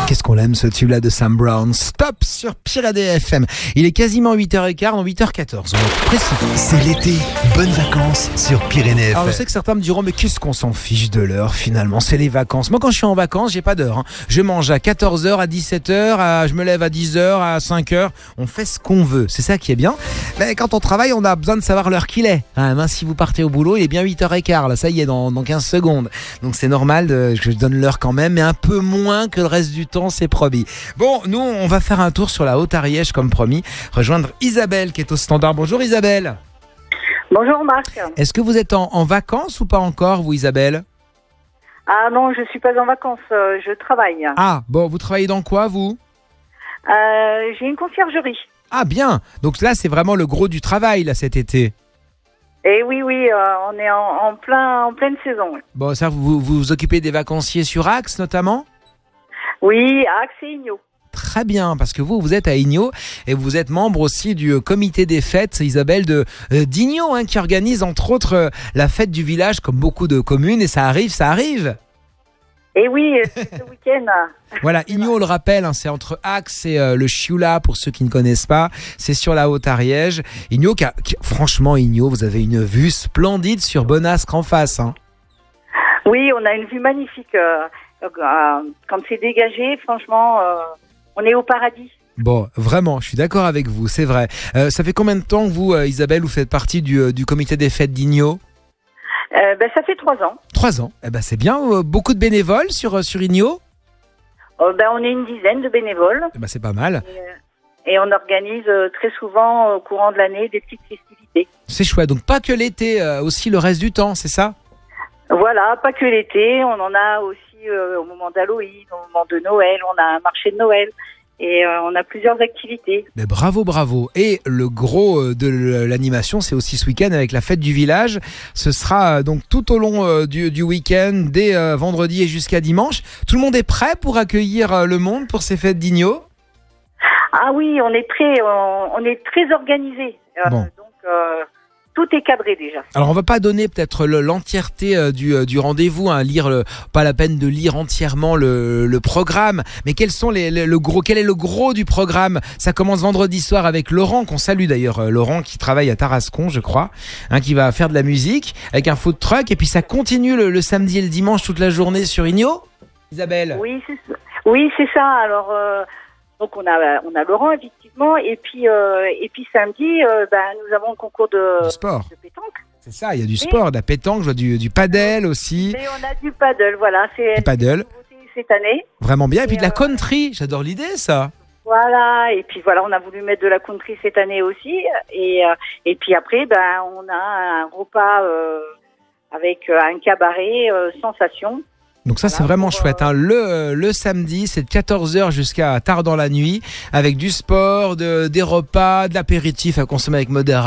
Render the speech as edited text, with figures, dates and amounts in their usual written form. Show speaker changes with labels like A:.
A: Qu'est-ce qu'on l'aime ce tube-là de Sam Brown. Stop sur Pyrénées FM. Il est quasiment 8h15, non 8h14. On va être précis.
B: C'est l'été. Bonnes vacances sur Pyrénées FM.
A: Alors je sais que certains me diront mais qu'est-ce qu'on s'en fiche de l'heure finalement, c'est les vacances. Moi quand je suis en vacances, j'ai pas d'heure. Je mange à 14h, à 17h, je me lève à 10h, à 5h. On fait ce qu'on veut. C'est ça qui est bien. Mais quand on travaille, on a besoin de savoir l'heure qu'il est. Si vous partez au boulot, il est bien 8h15. Là, ça y est, dans 15 secondes. Donc c'est normal que je donne l'heure quand même, mais un peu moins que le reste du temps, c'est promis. Bon, nous, on va faire un tour sur la Haute-Ariège, comme promis. Rejoindre Isabelle, qui est au standard. Bonjour Isabelle.
C: Bonjour Marc.
A: Est-ce que vous êtes en vacances ou pas encore, vous Isabelle ?
C: Ah non, je suis pas en vacances, je travaille.
A: Ah, bon, vous travaillez dans quoi, vous ?
C: J'ai une conciergerie.
A: Ah, bien. Donc là, c'est vraiment le gros du travail, là, cet été.
C: Et oui, on est en pleine saison. Oui.
A: Bon, ça, vous vous occupez des vacanciers sur Axe, notamment ?
C: Oui, à Axe et Igno.
A: Très bien, parce que vous êtes à Igno et vous êtes membre aussi du comité des fêtes, Isabelle, d'Igno, qui organise entre autres la fête du village, comme beaucoup de communes, et ça arrive.
C: Et oui, c'est ce week-end.
A: Voilà, Igno, on le rappelle, c'est entre Axe et le Chioula, pour ceux qui ne connaissent pas. C'est sur la Haute-Ariège. Igno, franchement, Igno, vous avez une vue splendide sur Bonastre en face.
C: Oui, on a une vue magnifique. Quand c'est dégagé, franchement, on est au paradis.
A: Bon, vraiment, je suis d'accord avec vous, c'est vrai. Ça fait combien de temps que vous, Isabelle, vous faites partie du comité des fêtes d'Igno ?
C: Ça fait 3 ans.
A: 3 ans, c'est bien. Beaucoup de bénévoles sur Igno ?
C: On est une dizaine de bénévoles.
A: C'est pas mal.
C: Et on organise très souvent au courant de l'année des petites festivités.
A: C'est chouette, donc pas que l'été, aussi le reste du temps, c'est ça ?
C: Voilà, pas que l'été, on en a aussi au moment d'Halloween, au moment de Noël, on a un marché de Noël. Et on a plusieurs activités. Mais
A: bravo. Et le gros de l'animation, c'est aussi ce week-end avec la fête du village. Ce sera donc tout au long du week-end, dès vendredi et jusqu'à dimanche. Tout le monde est prêt pour accueillir le monde pour ces fêtes d'Igno ?
C: Ah oui, on est prêt, on est très organisé.
A: Bon.
C: Donc tout est cadré déjà.
A: Alors on va pas donner peut-être l'entièreté du rendez-vous, pas la peine de lire entièrement le programme, mais quel est le gros du programme ? Ça commence vendredi soir avec Laurent, qu'on salue d'ailleurs, Laurent qui travaille à Tarascon je crois, qui va faire de la musique avec un food truck, et puis ça continue le samedi et le dimanche toute la journée sur Igno, Isabelle ?
C: Oui, c'est ça. Alors donc on a Laurent effectivement, et puis samedi nous avons le concours de
A: sport,
C: de pétanque.
A: C'est ça, il y a du sport, de la pétanque, je vois du padel aussi.
C: Et on a du paddle, voilà, c'est
A: du paddle
C: cette année.
A: Vraiment bien, et puis de la country, j'adore l'idée ça.
C: Voilà, et puis voilà, on a voulu mettre de la country cette année aussi, et puis après on a un repas avec un cabaret sensation.
A: Donc ça, c'est vraiment chouette. Le samedi, c'est de 14h jusqu'à tard dans la nuit, avec du sport, des repas, de l'apéritif à consommer avec modération.